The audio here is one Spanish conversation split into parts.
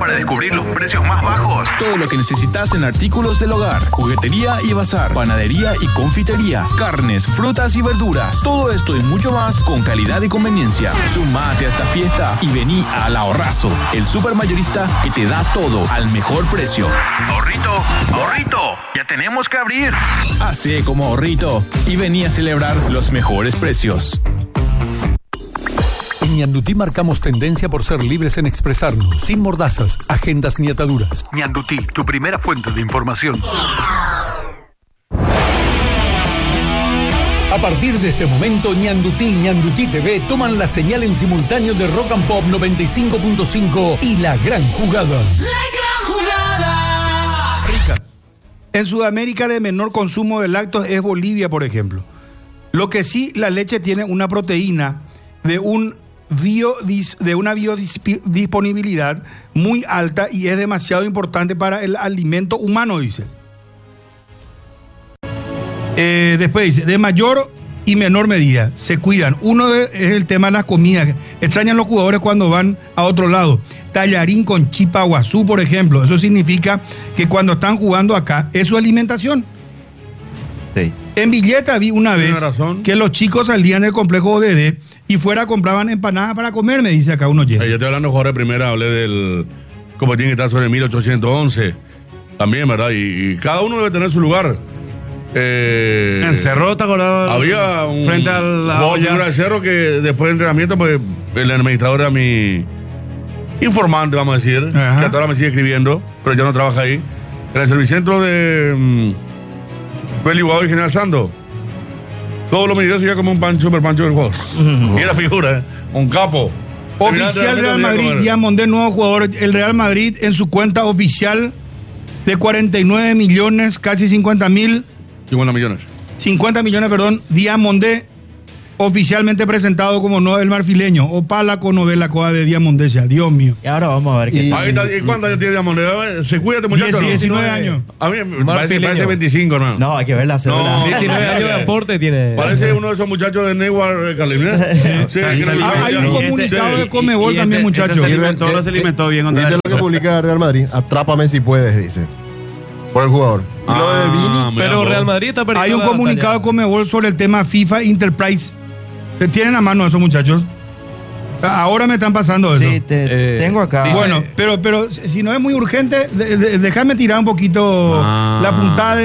para descubrir los precios más bajos. Todo lo que necesitas en artículos del hogar, juguetería y bazar, panadería y confitería, carnes, frutas y verduras. Todo esto y mucho más con calidad y conveniencia. Sumate a esta fiesta y vení al Ahorrazo, el supermayorista que te da todo al mejor precio. Ahorrito, ya tenemos que abrir. Hacé como Ahorrito y vení a celebrar los mejores precios. En Ñandutí marcamos tendencia por ser libres en expresarnos, sin mordazas, agendas ni ataduras. Ñandutí, tu primera fuente de información. A partir de este momento, Ñandutí y Ñandutí TV toman la señal en simultáneo de Rock and Pop 95.5 y La Gran Jugada. La Gran Jugada. En Sudamérica de menor consumo de lácteos es Bolivia, por ejemplo. Lo que sí, la leche tiene una proteína de una biodisponibilidad muy alta y es demasiado importante para el alimento humano, dice. Después dice, de mayor y menor medida, se cuidan. Es el tema de las comidas. Extrañan los jugadores cuando van a otro lado. Tallarín con chipa guazú, por ejemplo. Eso significa que cuando están jugando acá, es su alimentación. Sí. En Villeta vi una vez que los chicos salían del complejo ODD y fuera compraban empanadas para comer, me dice acá uno oyente. Yo estoy hablando de jugadores de primera, hablé del como tiene que estar sobre 1811 también, ¿verdad? Y cada uno debe tener su lugar. En Cerro, ¿te acordás? Había un frente a la olla de Cerro que después del entrenamiento, pues el administrador era mi informante, vamos a decir, que hasta ahora me sigue escribiendo, pero ya no trabaja ahí. En el servicentro de Peliguado y General Sando. Todos los medios ya como un super pancho del juego. Y la figura, un capo. Oficial Real Madrid, Diamondé, nuevo jugador. El Real Madrid en su cuenta oficial de 49 millones, casi 50 millones. 50 millones, perdón. Diamondé, oficialmente presentado como no el marfileño. Opala con novela coa de Diamondé, sea. Dios mío. Y ahora vamos a ver qué tal. ¿Y cuántos años tiene Diamondé? ¿Se cuida este muchacho? 19 años. A mí me parece 25, ¿no? No, hay que ver la cédula. 19 años de aporte tiene. Parece uno de esos muchachos de Neywar, Carolina. Hay un comunicado de Comebol también, muchachos. Todo se alimentó bien. ¿Viste lo que publica Real Madrid? Atrápame si puedes, dice. Por el jugador. Lo de Vini, pero Real Madrid está perdiendo. Hay un comunicado de Comebol sobre el tema FIFA Enterprise. ¿Tienen a mano eso, muchachos? Ahora me están pasando eso. Sí, tengo acá. Bueno, pero si no es muy urgente, déjame tirar un poquito la puntada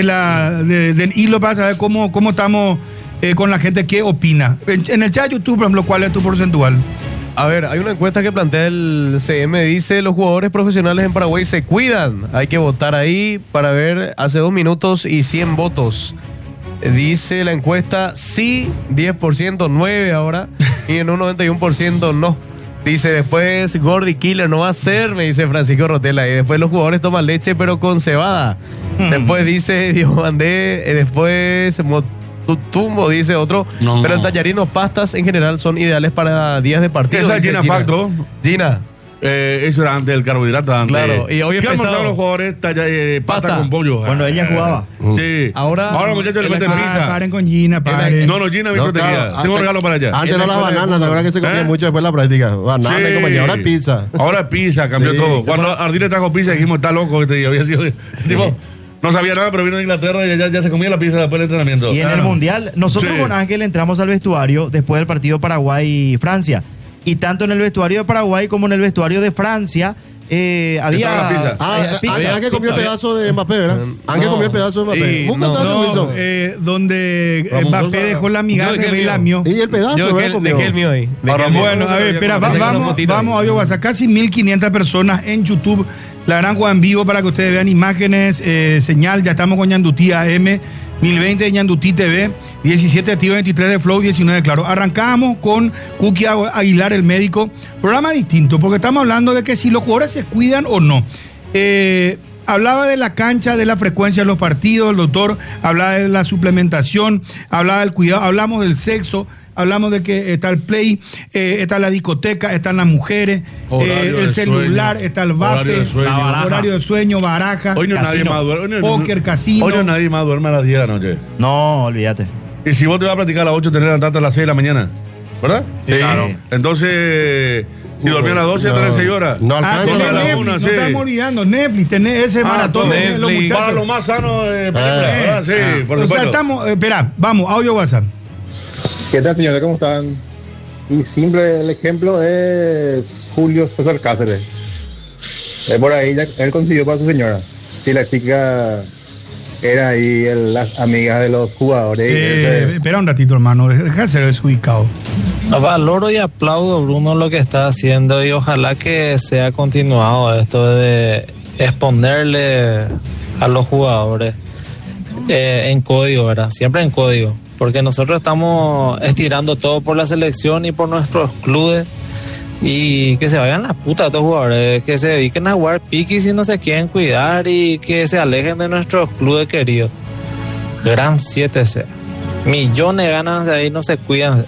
del hilo para saber cómo estamos con la gente, qué opina. En el chat de YouTube, por ejemplo, ¿cuál es tu porcentual? A ver, hay una encuesta que plantea el CM, dice, los jugadores profesionales en Paraguay se cuidan. Hay que votar ahí para ver, hace 2 minutos y 100 votos. Dice la encuesta, sí, 10%, 9% ahora, y en un 91% no. Dice, después Gordy Killer no va a ser, me dice Francisco Rotela, y después los jugadores toman leche pero con cebada. Después dice Diego Bandé, después Tumbo, dice otro, pero el tallarín o pastas en general son ideales para días de partido. Esa es Gina Facto. Gina. Eso era antes del carbohidrato. Claro, y hoy ¿qué almorzaban los jugadores? Pasta con pollo. Cuando ella jugaba. Sí. Ahora los muchachos le meten pizza. Paren con Gina, paren. No, Gina, mi protegida. Tengo un regalo para allá. Antes no las bananas, la verdad que se comía mucho después de la práctica. Banana, compañía. Ahora es pizza. Ahora es pizza, cambió todo. Cuando Ardile trajo pizza, dijimos, está loco. Había sido. Tipo, no sabía nada, pero vino de Inglaterra y ya se comía la pizza después del entrenamiento. Y en el Mundial, nosotros con Ángel entramos al vestuario después del partido Paraguay-Francia. Y tanto en el vestuario de Paraguay como en el vestuario de Francia había pizza. Ángel comió el pedazo de Mbappé, ¿verdad? Ángel comió el pedazo de Mbappé. Donde Mbappé dejó la migaja y la mío. Y el pedazo, yo dejé el mío ahí. Bueno, a ver, espera, vamos a audio WhatsApp. Casi 1.500 personas en YouTube. La Gran Jugada en vivo para que ustedes vean imágenes, señal. Ya estamos con Ñandutí AM, 1020 de Ñandutí TV, 17 de Activo, 23 de Flow, 19 de Claro. Arrancamos con Cookie Aguilar, el médico. Programa distinto, porque estamos hablando de que si los jugadores se cuidan o no. Hablaba de la cancha, de la frecuencia de los partidos, el doctor hablaba de la suplementación, hablaba del cuidado, hablamos del sexo. Hablamos de que está el play, está la discoteca, están las mujeres, el celular, está el vape, horario de sueño, baraja, hoy no nadie más duerme, póker, casino. Hoy no nadie más duerme a las 10 de la noche. No, olvídate. Y si vos te vas a platicar a las 8, tenés que levantarte a las 6 de la mañana, ¿verdad? Sí, claro. Entonces, Si dormía a las 12, ya tenés 6 horas. No alcanza tenés a la Netflix, una, no sí. estamos olvidando. Netflix, tenés ese maratón. Netflix. Los muchachos. Para lo más sano de película, ¿verdad? Sí, por O sea, supuesto. estamos. Espera, vamos, audio WhatsApp. ¿Qué tal, señores? ¿Cómo están? Y simple, el ejemplo es Julio César Cáceres. Por ahí él consiguió para su señora. Si la chica era ahí las amigas de los jugadores. Espera un ratito, hermano, deja de ser desubicado. Valoro y aplaudo, Bruno, lo que está haciendo y ojalá que sea continuado esto de exponerle a los jugadores en código, ¿verdad? Siempre en código, porque nosotros estamos estirando todo por la selección y por nuestros clubes y que se vayan las putas estos jugadores, que se dediquen a jugar piquis si no se quieren cuidar y que se alejen de nuestros clubes queridos. Gran 7C. Millones de ganas de ahí, no se cuidan.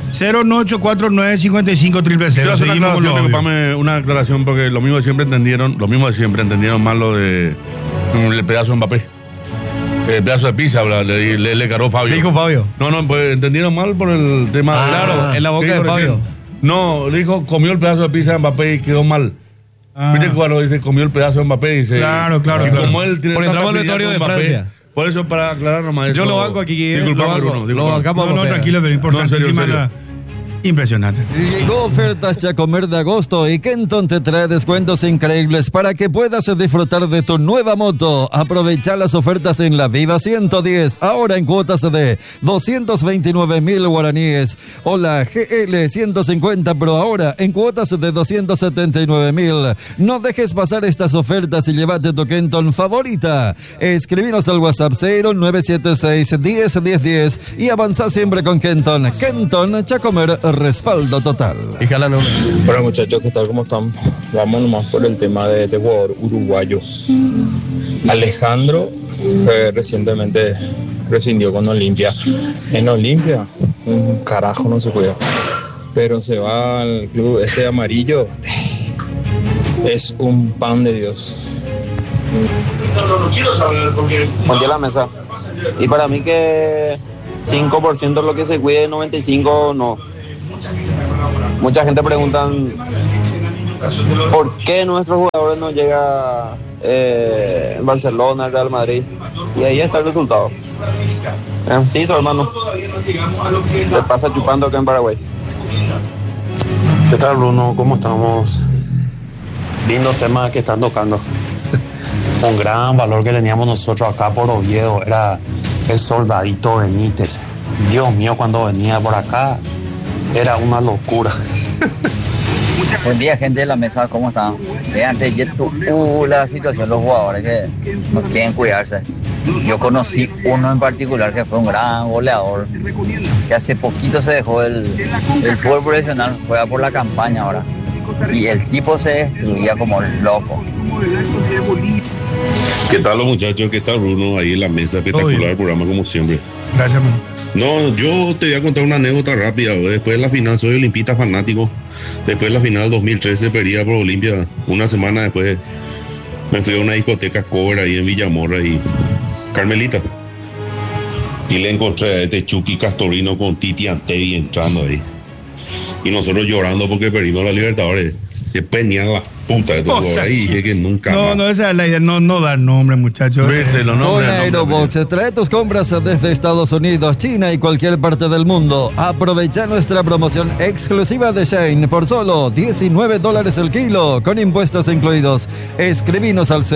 098495500. Quiero hacer una aclaración porque lo mismo de siempre entendieron mal lo de el pedazo de Mbappé. El pedazo de pizza, le caró Fabio. ¿Qué dijo Fabio? No, pues entendieron mal por el tema. Claro, en la boca de Fabio. No, dijo, comió el pedazo de pizza de Mbappé y quedó mal. Viste cuando dice, comió el pedazo de Mbappé y dice... Claro. Como él tiene por entramos al vestuario de Francia. Por eso, para aclarar nomás Yo lo banco aquí. Disculpame, Bruno. Lo bancamos. No, tranquilo, pero importantísima. Impresionante. Llegó ofertas Chacomer de agosto y Kenton te trae descuentos increíbles para que puedas disfrutar de tu nueva moto. Aprovecha las ofertas en la Viva 110, ahora en cuotas de 229,000 guaraníes. O la GL 150 Pro ahora en cuotas de 279,000. No dejes pasar estas ofertas y llévate tu Kenton favorita. Escribinos al WhatsApp 0976 101010 y avanza siempre con Kenton. Kenton Chacomer, respaldo total. Y jalando una. Hola muchachos, ¿qué tal? ¿Cómo están? Vamos nomás por el tema de jugador uruguayo. Alejandro recientemente rescindió con Olimpia. En Olimpia, un carajo no se cuida. Pero se va al club este amarillo. Es un pan de Dios. No quiero saber porque... Monté la mesa. Y para mí que 5% es lo que se cuide, 95% no. Mucha gente pregunta por qué nuestros jugadores no llegan en Barcelona, Real Madrid, y ahí está el resultado. Sí, hermano, se pasa chupando acá en Paraguay. ¿Qué tal, Bruno? ¿Cómo estamos? Lindo tema que están tocando. Un gran valor que teníamos nosotros acá por Oviedo era el Soldadito Benítez. Dios mío, cuando venía por acá era una locura. Buen día, gente de la mesa, ¿cómo están? Antes la situación de los jugadores que no quieren cuidarse. Yo conocí uno en particular que fue un gran goleador, que hace poquito se dejó el fútbol profesional, juega por la campaña ahora. Y el tipo se destruía como loco. ¿Qué tal los muchachos? ¿Qué tal Bruno? Ahí en la mesa, espectacular el programa como siempre. Gracias, man. No, yo te voy a contar una anécdota rápida. Después de la final, soy olimpista fanático. Después de la final 2013 perdida por Olimpia. Una semana después me fui a una discoteca cover ahí en Villamorra y Carmelita. Y le encontré a este Chucky Castorino con Titi Antevi entrando ahí. Y nosotros llorando porque perdimos la Libertadores. Se peñan las putas de todo ahí. Dije que nunca No, más. no, esa es la idea. No dar nombre, muchachos. Con Aerobox, trae tus compras desde Estados Unidos, China y cualquier parte del mundo. Aprovecha nuestra promoción exclusiva de Shane por solo $19 el kilo, con impuestos incluidos. Escribinos al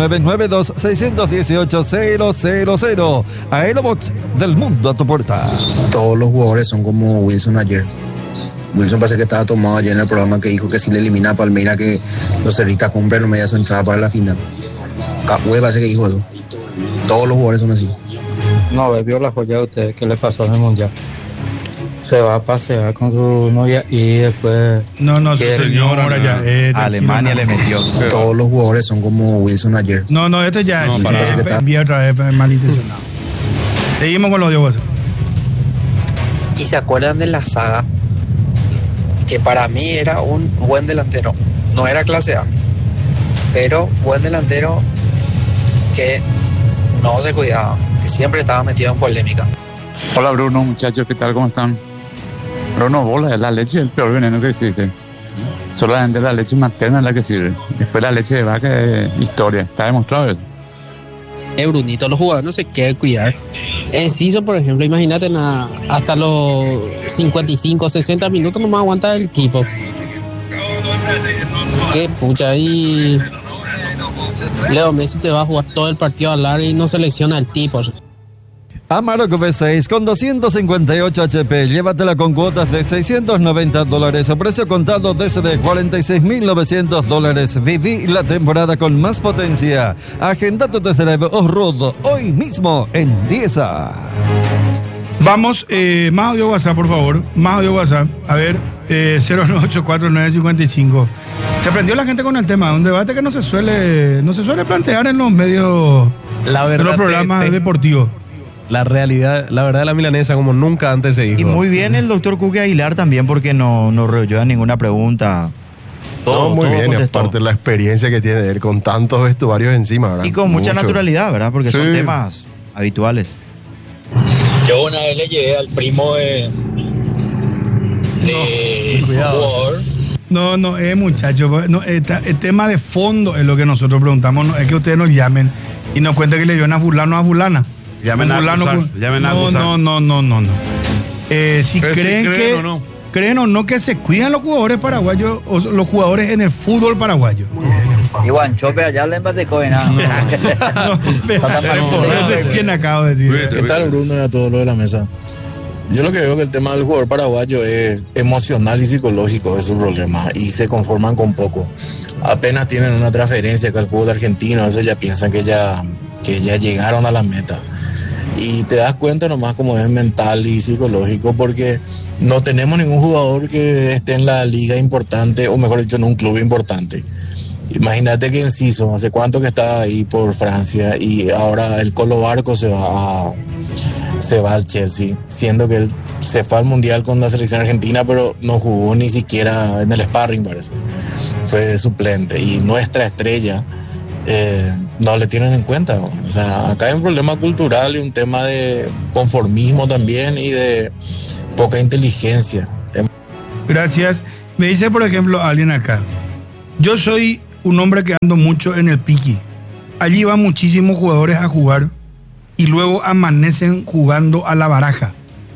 0992-618-000. Aerobox, del mundo a tu puerta. Todos los jugadores son como Wilson ayer. Wilson parece que estaba tomado ayer en el programa que dijo que si le elimina a Palmeira que los cerristas compren no media su entrada para la final. Capué parece que dijo eso. Todos los jugadores son así. No, vio la joya de ustedes que le pasó en el mundial. Se va a pasear con su novia y después... No, su señora ya. Alemania le metió. Todos los jugadores son como Wilson ayer. No, esto ya es envía otra vez malintencionado. Seguimos con los de WhatsApp. ¿Y se acuerdan de la saga? Que para mí era un buen delantero. No era clase A, pero buen delantero que no se cuidaba, que siempre estaba metido en polémica. Hola Bruno, muchachos, ¿qué tal? ¿Cómo están? Bruno, bola de la leche es el peor veneno que existe. solamente la leche materna es la que sirve. Después la leche de vaca es historia, está demostrado eso. Brunito, los jugadores no se quieren cuidar. Enciso, por ejemplo, imagínate, hasta los 55, 60 minutos no más aguanta el equipo. Qué pucha, ahí Leo Messi te va a jugar todo el partido a largo y no selecciona el tipo. Amarok V6 con 258 HP, llévatela con cuotas de $690 a precio contado desde $46.900. Viví la temporada con más potencia. Agenda tu test drive off-road hoy mismo en Dieza. Vamos, más audio WhatsApp, por favor. Más audio WhatsApp. A ver, 0984-955. Se prendió la gente con el tema, un debate que no se suele plantear en los medios, en los programas deportivos. La realidad, la verdad de la milanesa como nunca antes se dijo. Y muy bien el doctor Cuque Aguilar también, porque no rehuyó a ninguna pregunta. Muy bien, y aparte la experiencia que tiene él con tantos vestuarios encima, ¿verdad? Y con mucha naturalidad, ¿verdad? Porque son temas habituales. Yo una vez le llevé al primo de jugador. No, muchachos, el tema de fondo es lo que nosotros preguntamos, no es que ustedes nos llamen y nos cuenten que le dio a fulano a fulana. Llamen a acusar. No. Si creen o no que se cuidan los jugadores paraguayos o los jugadores en el fútbol paraguayo. Igual, Chope allá le empate con nada. Recién acabo de decir. ¿Qué tal, Bruno, y a todos los de la mesa? Yo lo que veo que el tema del jugador paraguayo es emocional y psicológico, es su problema, y se conforman con poco. Apenas tienen una transferencia acá al fútbol argentino, a veces ya piensan que ya llegaron a la meta. Y te das cuenta nomás como es mental y psicológico, porque no tenemos ningún jugador que esté en la liga importante, o mejor dicho, en un club importante. Imagínate que Enciso, hace cuánto que estaba ahí por Francia, y ahora el Colo Barco se va al Chelsea, siendo que él se fue al Mundial con la selección argentina, pero no jugó ni siquiera en el sparring, parece. Fue suplente, y nuestra estrella no le tienen en cuenta. O sea, acá hay un problema cultural y un tema de conformismo también y de poca inteligencia. Gracias. Me dice, por ejemplo, alguien acá: yo soy un hombre que ando mucho en el Piqui. Allí van muchísimos jugadores a jugar y luego amanecen jugando a la baraja.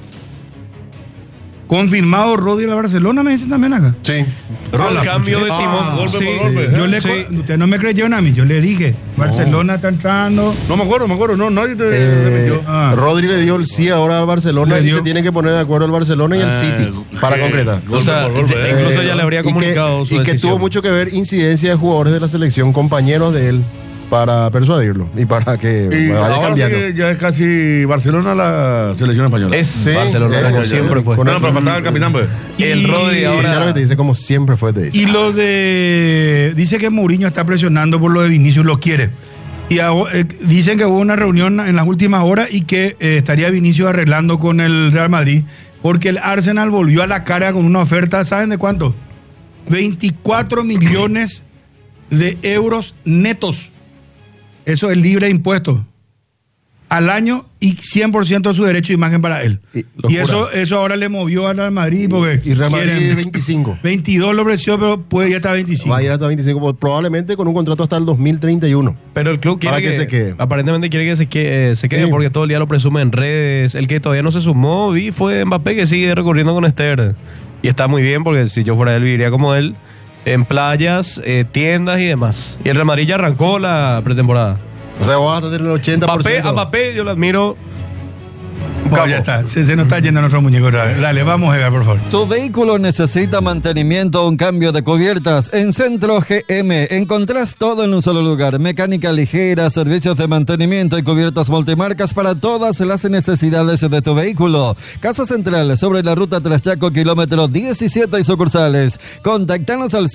Confirmado Rodri a Barcelona, me dicen también acá. Sí. El cambio de timón. Golpe por golpe. Usted no me creyeron a mí, yo le dije, Barcelona está entrando. No me acuerdo, no, nadie te metió. Rodri le dio el sí ahora al Barcelona y se tiene que poner de acuerdo el Barcelona y el City para concretar. O sea, incluso ya le habría comunicado su decisión. Y que tuvo mucho que ver incidencia de jugadores de la selección, compañeros de él, para persuadirlo y para que vaya cambiando. Sí, ya es casi Barcelona la selección española. Barcelona como siempre fue. No, pero faltaba el capitán, pues. El Rodri ahora. Ya lo que te dice como siempre fue, te dice. Y lo de... Dice que Mourinho está presionando por lo de Vinicius, lo quiere. Y dicen que hubo una reunión en las últimas horas y que estaría Vinicius arreglando con el Real Madrid, porque el Arsenal volvió a la cara con una oferta, ¿saben de cuánto? 24 millones de euros netos. Eso es libre de impuestos al año y 100% de su derecho de imagen para él. Y eso ahora le movió al Real Madrid, porque y Real Madrid 25. 22 lo ofreció, pero puede ir hasta 25. Va a ir hasta 25, probablemente con un contrato hasta el 2031. Pero el club quiere que se quede. Aparentemente quiere que se quede, porque todo el día lo presume en redes. El que todavía no se sumó fue Mbappé, que sigue recurriendo con Esther. Y está muy bien, porque si yo fuera él viviría como él, en playas, tiendas y demás. Y el Real Madrid ya arrancó la pretemporada. O sea, vos vas a tener el 80%. A Mbappé yo lo admiro. Ya está, se nos está yendo nuestro muñeco otra vez. Dale, vamos, Edgar, por favor. Tu vehículo necesita mantenimiento o un cambio de cubiertas. En Centro GM encontrás todo en un solo lugar. Mecánica ligera, servicios de mantenimiento y cubiertas multimarcas para todas las necesidades de tu vehículo. Casa Central, sobre la ruta Traschaco, kilómetro 17 y sucursales. Contactanos al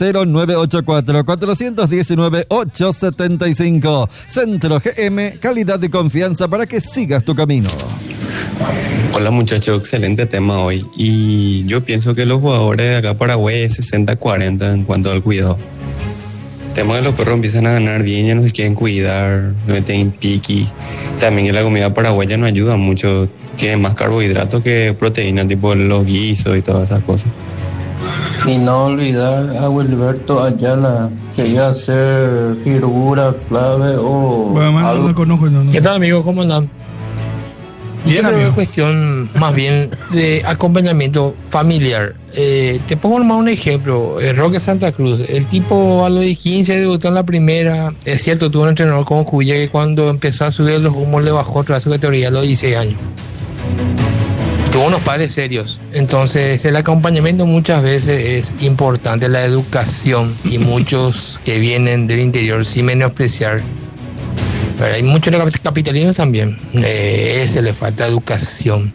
0984-419-875. Centro GM, calidad y confianza para que sigas tu camino. Hola muchachos, excelente tema hoy. Y yo pienso que los jugadores de acá Paraguay es 60-40 en cuanto al cuidado. El tema de los perros empiezan a ganar bien, ya no se quieren cuidar, no meten piqui. También que la comida paraguaya no ayuda mucho, tiene más carbohidratos que proteínas, tipo los guisos y todas esas cosas. Y no olvidar a Wilberto Ayala, que iba a ser figura clave o Bueno, algo. no conozco, no. ¿Qué tal, amigo? ¿Cómo andan? Bien, Yo creo que amigo. es cuestión más bien de acompañamiento familiar. Te pongo nomás un ejemplo. Roque Santa Cruz. El tipo a los 15 debutó en la primera. Es cierto, tuvo un entrenador como Cuya que cuando empezó a subir los humos le bajó otra vez su categoría a los 16 años. Tuvo unos padres serios. Entonces el acompañamiento muchas veces es importante, la educación, y muchos que vienen del interior sin menospreciar. Pero hay muchos capitalinos también. Ese le falta educación.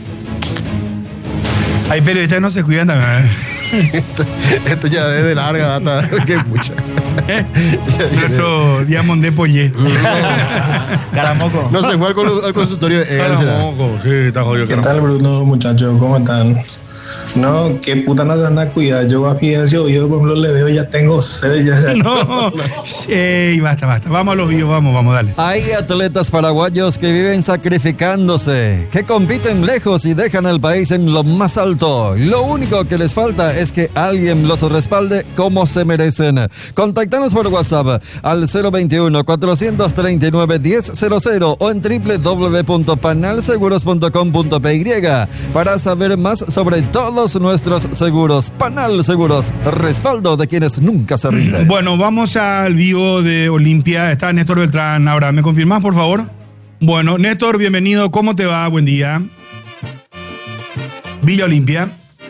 Hay periodistas que no se cuidan también. Esto ya es de larga data. Que mucha. Eso, Diamond de Pollé. Caramoco. No se fue al consultorio de él. Caramoco, sí, está jodido. ¿Qué tal, Bruno, muchachos? ¿Cómo están? No, qué puta no te anda a cuidar. Yo a Fidencio, yo por ejemplo le veo, ya tengo sed. Ya. No, ey, basta. Vamos a los videos, vamos, dale. Hay atletas paraguayos que viven sacrificándose, que compiten lejos y dejan al país en lo más alto. Lo único que les falta es que alguien los respalde como se merecen. Contactanos por WhatsApp al 021-439-1000 o en www.panalseguros.com.py para saber más sobre todos nuestros seguros. Panal Seguros, respaldo de quienes nunca se rinden. Bueno, vamos al vivo de Olimpia. Está Néstor Beltrán ahora. ¿Me confirmás, por favor? Bueno, Néstor, bienvenido. ¿Cómo te va? Buen día. Villa Olimpia.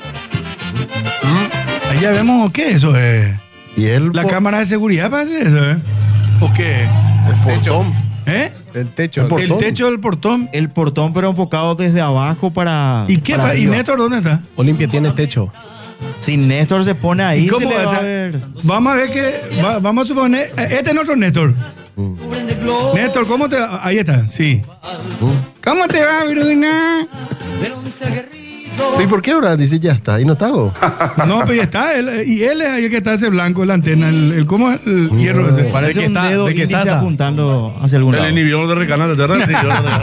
Allá vemos, ¿qué eso es? ¿Y él? La cámara de seguridad parece eso, ¿eh? ¿O qué? El portón. ¿Eh? El techo. El techo del portón. El portón, pero enfocado desde abajo para. ¿Y qué? para ¿Y arriba. Néstor dónde está? Olimpia tiene techo. Si Néstor se pone ahí, ¿Y cómo se le va va a a ver. Vamos a ver que. Vamos a suponer. Este es nuestro Néstor. Néstor, ¿cómo te va? Ahí está, sí. ¿Cómo te va, Bruna? ¿Y por qué ahora dice ya está? ¿Y no está vos? No, pero ya está. Y él es ahí que está ese blanco, la antena. ¿Cómo es el hierro ese? Parece un dedo índice apuntando hacia algún lado. El inhibidor de recanal de terrestre.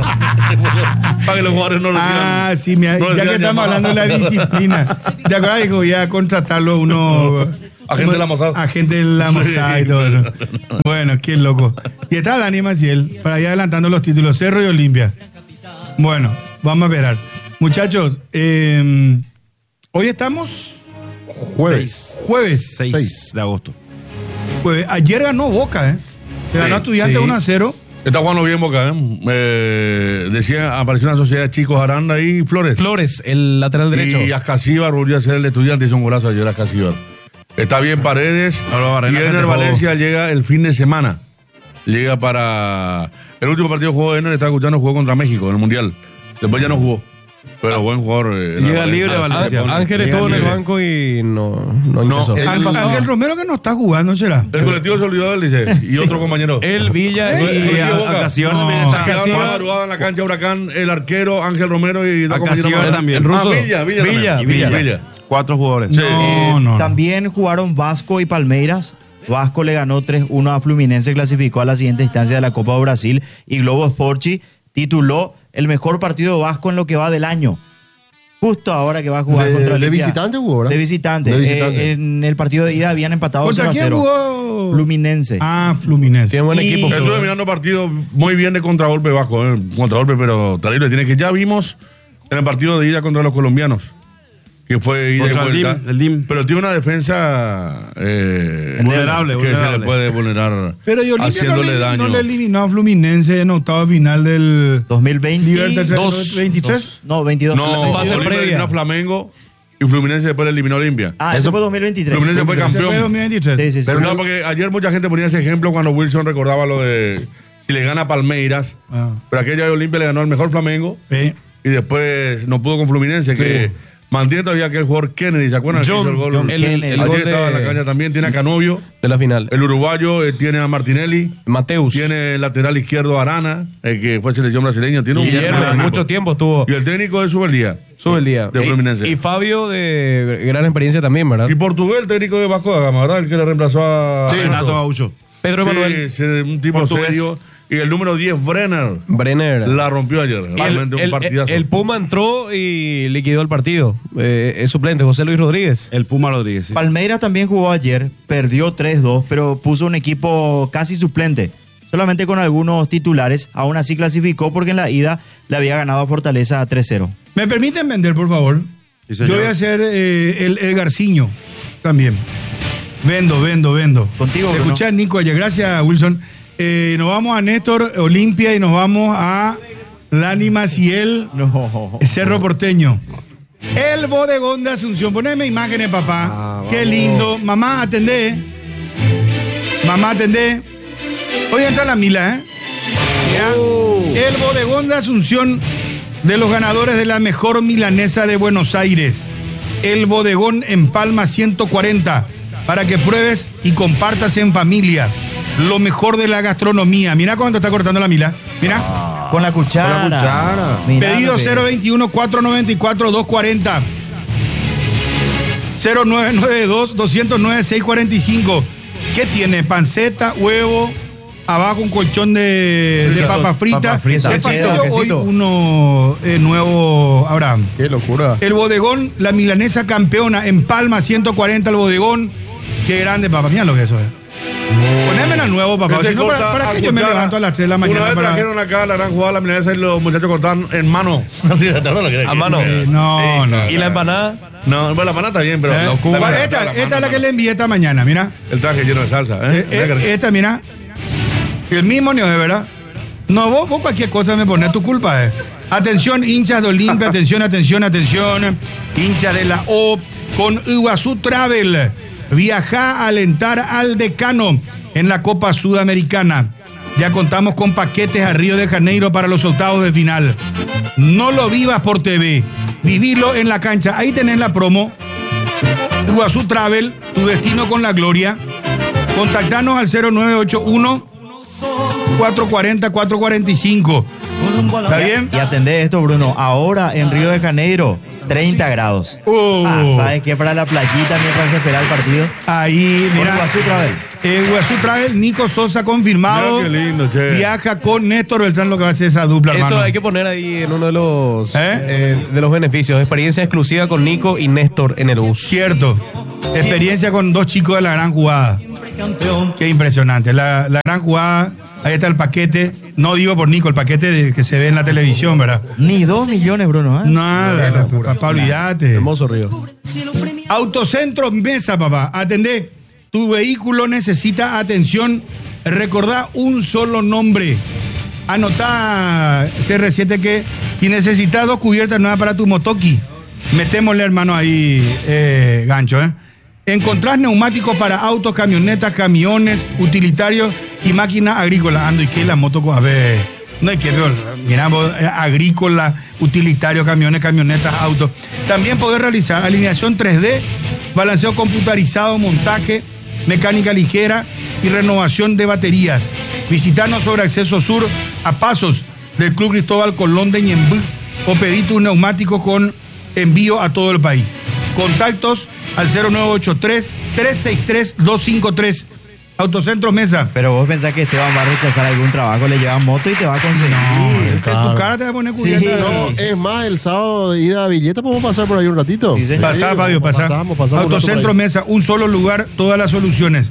Para que los jugadores no lo digan. Ah, sí, ya que estamos hablando de la disciplina. ¿Te acuerdas? Dijo, ya contratarlo uno. Agente de la Mossad. Agente de la Mossad y todo eso. Bueno, qué loco. Y está Dani Maciel, para ir adelantando los títulos. Cerro y Olimpia. Bueno, vamos a esperar. Muchachos, hoy estamos Jueves. 6 de agosto. Jueves. Ayer ganó Boca, Se ganó a Estudiantes 1-0. Está jugando bien Boca, decía, apareció una sociedad de chicos Aranda y Flores. Flores, el lateral derecho. Y Ascasíbar volvió a ser el Estudiante, hizo un golazo ayer Ascasíbar. Está bien Paredes. Y Ener Valencia llega el fin de semana. Llega para... El último partido jugó Ener, estaba escuchando, jugó contra México en el Mundial. Después ya no jugó. Pero buen jugador. Llega libre Valencia. Ángel estuvo en el banco y no ingresó. Ángel Romero que no está jugando, ¿será? El colectivo se olvidó de él, dice. Y otro compañero. El Villa y Acasíbar también Una está. madrugada en la cancha Huracán, el arquero Ángel Romero y dos compañeros Acasíbar más. también. El ruso. Villa. 4 jugadores. Sí. También jugaron Vasco y Palmeiras. Vasco le ganó 3-1 a Fluminense, clasificó a la siguiente instancia de la Copa de Brasil y Globo Esporte tituló el mejor partido de Vasco en lo que va del año. Justo ahora que va a jugar contra Olimpia. ¿De visitante jugó, verdad? De visitante. En el partido de ida habían empatado 0-0. ¿Contra quién jugó? Fluminense. Ah, Fluminense. Tiene buen equipo. Estuve mirando partidos muy bien de contragolpe Vasco, contragolpe, pero terrible. Tiene que ya vimos en el partido de ida contra los colombianos, que fue ida Contra y vuelta. el DIM. Pero tiene una defensa Vulnerable. que se le puede vulnerar Pero y Olimpia haciéndole daño. no le eliminó a Fluminense en octavo final del 2022. 23. No, 22. No, Fase Olimpia previa. eliminó a Flamengo y Fluminense después le eliminó a Olimpia. Eso fue 2023. Fluminense fue Ese campeón. fue 2023. Sí, sí, sí. Pero no, porque ayer mucha gente ponía ese ejemplo cuando Wilson recordaba lo de si le gana a Palmeiras. Pero aquella de Olimpia le ganó al mejor Flamengo Sí. y después no pudo con Fluminense, que mantiene todavía aquel jugador Kennedy, ¿se acuerdan? John, Que hizo el gol. John Kennedy. El Ayer gol estaba en la de- cancha también, tiene a Canovio, de la final. el uruguayo, tiene a Martinelli, Mateus. tiene el lateral izquierdo a Arana, que fue selección brasileña, tiene un Guillermo, buen equipo. mucho tiempo estuvo. Y el técnico es Subeldía. Sube el día. De Fluminense. Y Fabio de gran experiencia también, ¿verdad? Y Portugués, el técnico de Vasco da Gama, ¿verdad? El que le reemplazó a Renato Gaucho. Pedro Sí, Emanuel. sí, un tipo Portugués. serio. Y el número 10, Brenner. La rompió ayer. Realmente un partidazo. El Puma entró y liquidó el partido. Es suplente, José Luis Rodríguez. El Puma Rodríguez, sí. Palmeiras también jugó ayer, perdió 3-2, pero puso un equipo casi suplente. Solamente con algunos titulares. Aún así clasificó porque en la ida le había ganado a Fortaleza 3-0. ¿Me permiten vender, por favor? Sí, yo voy a hacer el Garciño también. Vendo. Contigo, Bruno. Escuchá, Nico, ayer. Gracias, Wilson. Nos vamos a Néstor Olimpia y nos vamos a Lani Maciel, Cerro Porteño. El bodegón de Asunción. Poneme imágenes, papá. Qué lindo. Mamá, atendé. Hoy entra la Mila, ¿Ya? El bodegón de Asunción, de los ganadores de la mejor milanesa de Buenos Aires. El bodegón en Palma 140. Para que pruebes y compartas en familia lo mejor de la gastronomía. Mira cuando está cortando la Mila. Mira. Con la cuchara. Pedido 021-494-240. 0992-209-645. ¿Qué tiene? Panceta, huevo, abajo un colchón de papa frita. ¿Qué pasó hoy? Uno nuevo, Abraham. Qué locura. El bodegón, la milanesa campeona en Palma 140, el bodegón. Qué grande, papá. Mira lo que eso es. Ponémela nuevo, papá. Si no, ¿para qué yo me levanto a las 3 de la mañana? Una vez trajeron acá la gran jugada, la milanesa, y los muchachos cortaban en mano. ¿A mano? No. ¿Y la empanada? No, bueno, la empanada está bien, pero... Esta es la que le envié esta mañana, mira. El traje lleno de salsa, Esta, mira. El mismo ni de verdad. No, vos cualquier cosa me pones, tu culpa es. Atención, hinchas de Olimpia, atención. Hinchas de la O, con Iguazú Travel. Viaja a alentar al Decano en la Copa Sudamericana. Ya contamos con paquetes a Río de Janeiro para los octavos de final. No lo vivas por TV, vivilo en la cancha. Ahí tenés la promo. Iguazú Travel, tu destino con la gloria. Contactanos al 0981-440-445. ¿Está bien? Y atendé esto, Bruno. Ahora en Río de Janeiro, 30 grados. ¿Sabes qué? Para la playita mientras se espera el partido. Ahí, mira. Iguazú Travel. Iguazú Travel, Nico Sosa confirmado. Mira qué lindo, che. Viaja con Néstor Beltrán, lo que va a hacer esa dupla, Eso hermano. hay que poner ahí en uno de los beneficios. Experiencia exclusiva con Nico y Néstor en el bus. Cierto. Experiencia con dos chicos de la gran jugada. Qué impresionante. La gran jugada, ahí está el paquete. No digo por Nico, el paquete que se ve en la televisión, ¿verdad? Ni 2 millones, Bruno. Nada, papá, olvídate. Hermoso Río. Autocentro Mesa, papá. Atendé. Tu vehículo necesita atención. Recordá un solo nombre. Anotá, CR7, que si necesitas 2 cubiertas nuevas para tu motoki, metémosle, hermano, ahí gancho, Encontrás neumáticos para autos, camionetas, camiones, utilitarios y máquinas agrícolas. Ando, ¿y qué la moto? A ver, no hay que ver. Miramos, agrícola, utilitario, camiones, camionetas, autos. También podés realizar alineación 3D, balanceo computarizado, montaje, mecánica ligera y renovación de baterías. Visitarnos sobre Acceso Sur, a pasos del Club Cristóbal Colón de Ñembú, o pedí tu neumático con envío a todo el país. Contactos al 0983-363-253. Autocentro Mesa. Pero vos pensás que Esteban va a rechazar algún trabajo, le llevan moto y te va a conseguir. Tu cara te va a poner cubierta. Sí, no, es más, el sábado de ida a Villeta, ¿podemos pasar por ahí un ratito? Sí, pasá, Fabio, pasá. Pasamos Autocentro Mesa, un solo lugar, todas las soluciones.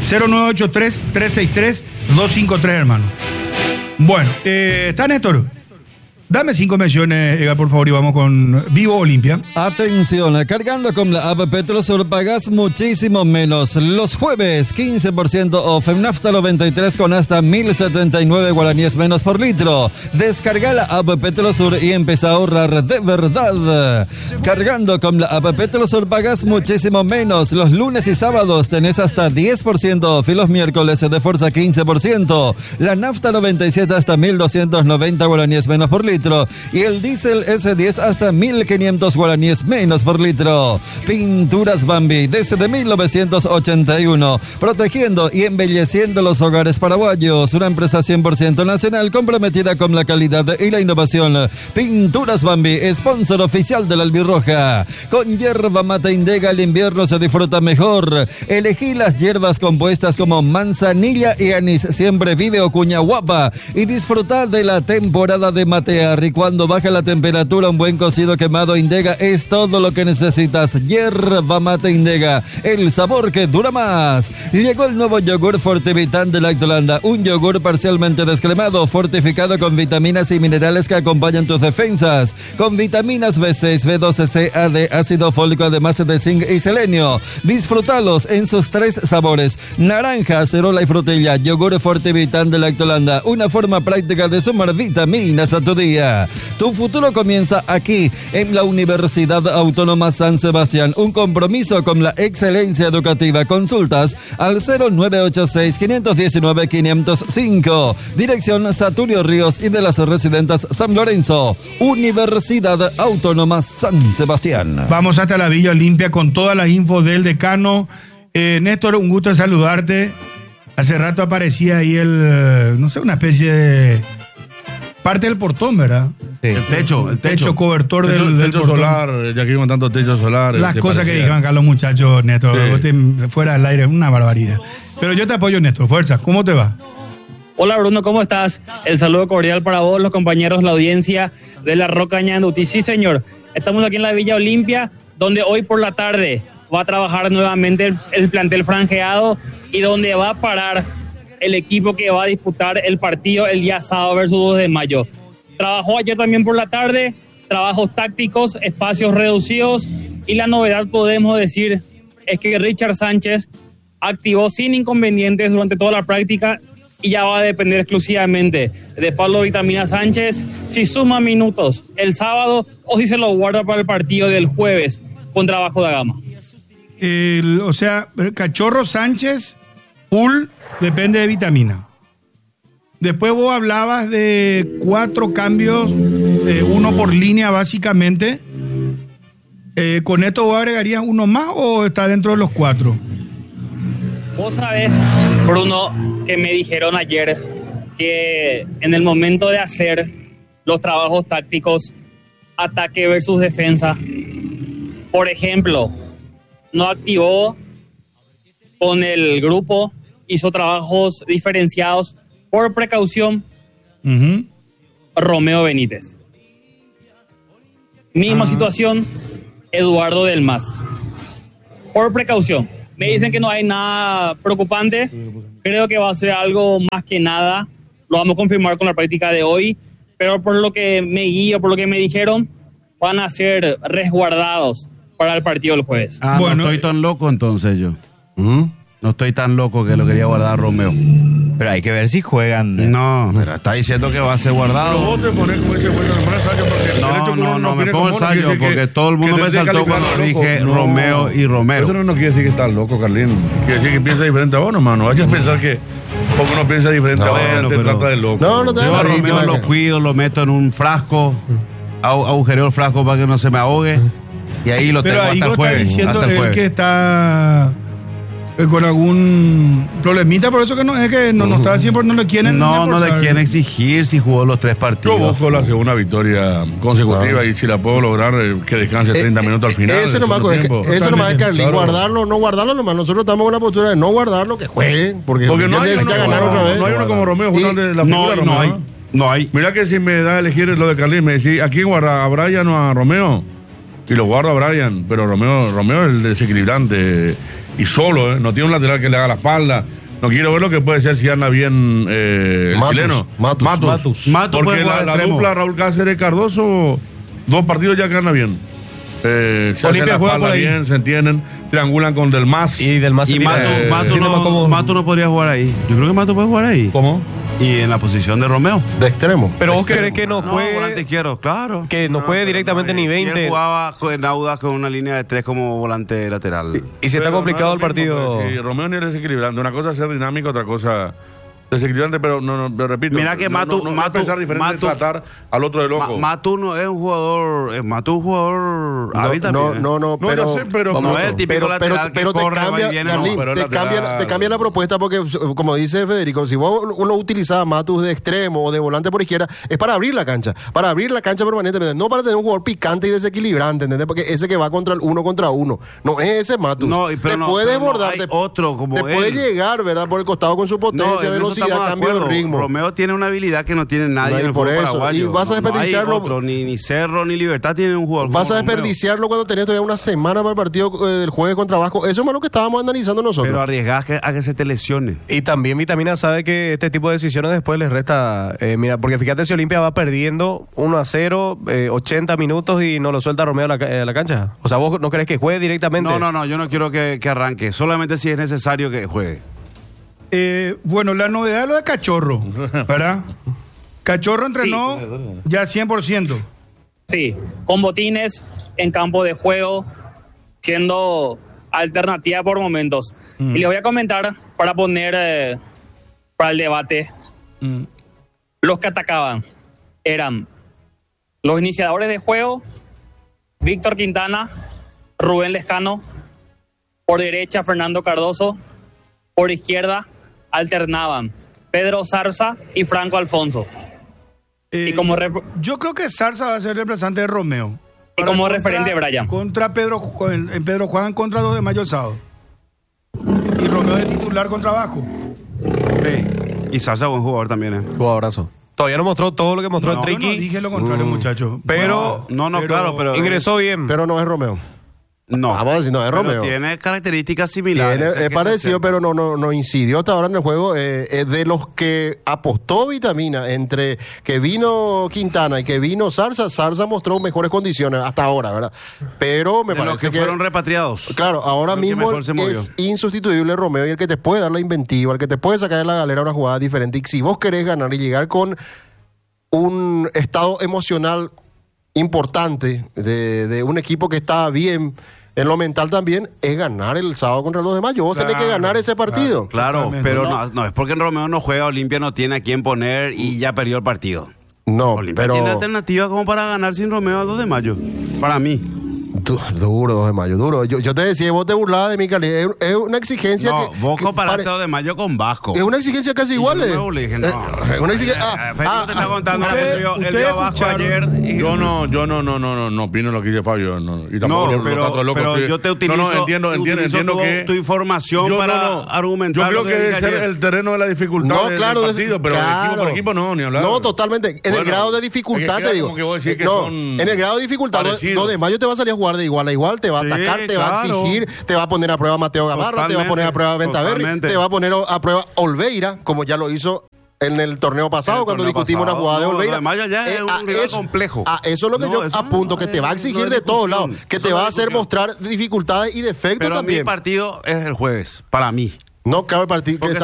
0983-363-253, hermano. Bueno, ¿está Néstor? Dame 5 menciones, Ega, por favor, y vamos con Vivo Olimpia. Atención, cargando con la app Petrosur pagas muchísimo menos. Los jueves, 15% off en nafta 93 con hasta 1.079 guaraníes menos por litro. Descarga la app Petrosur y empieza a ahorrar de verdad. Cargando con la app Petrosur pagas muchísimo menos. Los lunes y sábados tenés hasta 10% off y los miércoles de fuerza 15%. La nafta 97 hasta 1.290 guaraníes menos por litro. litro y el diésel S10 hasta 1.500 guaraníes menos por litro. Pinturas Bambi, desde 1981, protegiendo y embelleciendo los hogares paraguayos. Una empresa 100% nacional comprometida con la calidad y la innovación. Pinturas Bambi, sponsor oficial de la Albirroja. Con yerba mate Indega el invierno se disfruta mejor. Elegí las hierbas compuestas como manzanilla y anís. Siempre vive o cuña guapa y disfrutar de la temporada de matear. Y cuando baja la temperatura, un buen cocido quemado Indega es todo lo que necesitas. Yerba mate Indega, el sabor que dura más. Llegó el nuevo yogur Fortivitan de Lactolanda, un yogur parcialmente descremado, fortificado con vitaminas y minerales que acompañan tus defensas, con vitaminas B6, B12, C, A, D, ácido fólico, además de zinc y selenio. Disfrútalos en sus 3 sabores: naranja, acerola y frutilla. Yogur Fortivitan de Lactolanda, una forma práctica de sumar vitaminas a tu día. Tu futuro comienza aquí, en la Universidad Autónoma San Sebastián. Un compromiso con la excelencia educativa. Consultas al 0986-519-505. Dirección Saturio Ríos y de las Residentas San Lorenzo. Universidad Autónoma San Sebastián. Vamos hasta la Villa Olimpia con toda la info del decano. Néstor, un gusto de saludarte. Hace rato aparecía ahí una especie de parte del portón, ¿verdad? Sí. El techo cobertor del techo portón. solar, ya que iban tanto techo solar. Las cosas que dijeron acá los muchachos, Néstor, fuera del aire, una barbaridad. Pero yo te apoyo, Néstor, fuerza, ¿cómo te va? Hola Bruno, ¿cómo estás? El saludo cordial para vos, los compañeros, la audiencia de la Roca Ñandutí. Sí, señor, estamos aquí en la Villa Olimpia, donde hoy por la tarde va a trabajar nuevamente el plantel franjeado y donde va a parar el equipo que va a disputar el partido el día sábado versus 2 de mayo. Trabajó ayer también por la tarde, trabajos tácticos, espacios reducidos, y la novedad, podemos decir, es que Richard Sánchez activó sin inconvenientes durante toda la práctica y ya va a depender exclusivamente de Pablo Vitamina Sánchez si suma minutos el sábado o si se lo guarda para el partido del jueves contra Vasco da Gama. O sea, Cachorro Sánchez, full, depende de Vitamina. Después vos hablabas de 4 cambios, 1 por línea básicamente. ¿Con esto vos agregarías uno más o está dentro de los 4? Vos sabés, Bruno, que me dijeron ayer que en el momento de hacer los trabajos tácticos, ataque versus defensa, por ejemplo, no activó con el grupo, hizo trabajos diferenciados por precaución. Romeo Benítez. Misma situación, Eduardo Del Mas. Por precaución. Me dicen que no hay nada preocupante. Creo que va a ser algo más que nada. Lo vamos a confirmar con la práctica de hoy. Pero por lo que me guío, por lo que me dijeron, van a ser resguardados para el partido del jueves. Bueno, no estoy tan loco entonces yo. No estoy tan loco que lo quería guardar Romeo. Pero hay que ver si juegan. No, pero está diciendo que va a ser guardado. Pero vos te pones como dice, bueno, no me pongo el sallo porque todo el mundo me saltó cuando dije Romeo y Romero. Eso no quiere decir que estás loco, Carlín. Quiere decir que piensa diferente a vos, nomás. No vayas a pensar que porque uno piensa diferente a vos, te trata de loco. Yo a Romeo lo cuido, lo meto en un frasco, agujereo el frasco para que no se me ahogue y ahí lo tengo hasta el jueves. Pero ahí está diciendo él que está con algún problemita, por eso que no es que no está siempre, no le quieren. No le quieren exigir si jugó los 3 partidos. Yo busco la segunda victoria consecutiva y si la puedo lograr, que descanse 30 minutos al final. Eso nomás es Carlín, guardarlo, no guardarlo nomás. Nosotros estamos en una postura de no guardarlo, que juegue, porque no hay necesita ganar otra vez. No hay uno como Romeo, de la figura Romeo. No hay. Mira que si me da a elegir lo de Carlín, me decís, ¿a quién guarda? ¿A Brian o a Romeo? Y lo guardo a Brian, pero Romeo es el desequilibrante y solo, no tiene un lateral que le haga la espalda. No quiero ver lo que puede ser si anda bien el chileno. Matus. Porque la dupla Raúl Cáceres Cardoso, 2 partidos ya que anda bien. Se hacen la espalda bien, se entienden, triangulan con Del Mas. Y Del Mas Mato no podría jugar ahí. Yo creo que Mato puede jugar ahí. ¿Cómo? Y en la posición de Romeo. De extremo. Pero vos crees que no juegue. Volante izquierdo, claro. Que no juegue directamente ni 20. Él jugaba en Audax con una línea de 3 como volante lateral. Y si está complicado el partido. Sí, Romeo ni es desequilibrante. Una cosa es ser dinámico, otra cosa Desequilibrante, pero no, repito. Mira que Matu, no pensar diferente de tratar al otro de loco. Matu no es un jugador, Matu es un jugador hábil también. No, pero no es el típico lateral que corre, va y viene. Te cambia la propuesta porque, como dice Federico, si vos lo utilizás Matu de extremo o de volante por izquierda, es para abrir la cancha permanentemente, no para tener un jugador picante y desequilibrante, ¿entendés? Porque ese que va contra el 1 contra 1, no es ese Matu. Te puede desbordar, otro como te puede llegar, ¿verdad? Por el costado con su potencia, velocidad, cambio de ritmo. Romeo tiene una habilidad que no tiene nadie en el fútbol paraguayo. Y vas a desperdiciarlo. Ni Cerro ni Libertad tienen un jugador. Vas a desperdiciarlo cuando tenés todavía una semana para el partido del jueves contra Vasco. Eso es lo que estábamos analizando nosotros. Pero arriesgás a que se te lesione. Y también Vitamina sabe que este tipo de decisiones después les resta. Mira, porque fíjate si Olimpia va perdiendo 1-0, 80 minutos y no lo suelta Romeo a la cancha. O sea, ¿vos no crees que juegue directamente? No, yo no quiero que arranque. Solamente si es necesario que juegue. Bueno, la novedad es lo de Cachorro, ¿verdad? Cachorro entrenó ya 100%. Sí, con botines, en campo de juego, siendo alternativa por momentos. Y les voy a comentar, para poner para el debate, los que atacaban eran los iniciadores de juego, Víctor Quintana, Rubén Lescano, por derecha Fernando Cardoso, por izquierda alternaban Pedro Zarza y Franco Alfonso. Yo creo que Zarza va a ser reemplazante de Romeo. Y como referente Brian. Contra Pedro Juan contra 2 de mayo el sábado. Y Romeo de titular contra Vasco. Sí. Y Zarza buen jugador también, Jugadorazo. Todavía no mostró todo lo que mostró el Triqui. Yo no dije lo contrario, muchacho. Pero, pero ingresó bien. Pero no es Romeo. No. Vamos a decir, no es Romeo. Tiene características similares. Es parecido, pero no incidió hasta ahora en el juego. De los que apostó Vitamina entre que vino Quintana y que vino Zarza mostró mejores condiciones hasta ahora, ¿verdad? Pero me parece que fueron repatriados. Claro, ahora mismo es insustituible Romeo y el que te puede dar la inventiva, el que te puede sacar de la galera una jugada diferente. Y si vos querés ganar y llegar con un estado emocional importante de un equipo que está bien en lo mental también, es ganar el sábado contra los demás. Vos tenés que ganar ese partido. Claro, pero no es porque en Romeo no juega, Olimpia no tiene a quién poner y ya perdió el partido. No, Olimpia tiene alternativa como para ganar sin Romeo a 2 de mayo, para mí. Duro, 2 de mayo, duro. Yo te decía, vos te burlabas de mi calidad. Es una exigencia que... vos comparaste 2 de mayo con Vasco. Es una exigencia casi igual. Es una exigencia... te está contando el día Vasco ayer. Yo no opino lo que dice Fabio. Y tampoco pero yo te utilizo, entiendo que tu información para argumentar. Yo creo que debe ser el terreno de la dificultad del partido, pero equipo por equipo no, ni hablar. No, totalmente. En el grado de dificultad, te digo. En el grado de dificultad, 2 de mayo te va a salir a jugar de igual a igual, te va a atacar, te va a exigir, te va a poner a prueba Mateo Gamarra, te va a poner a prueba Ventaverri, te va a poner a prueba Olveira, como ya lo hizo en el torneo pasado, cuando discutimos una jugada de Olveira. Es un rival complejo. Eso es lo que yo apunto, que te va a exigir de todos lados, que te va a hacer mostrar dificultades y defectos también. Pero mi partido es el jueves, para mí. No, claro, el partido.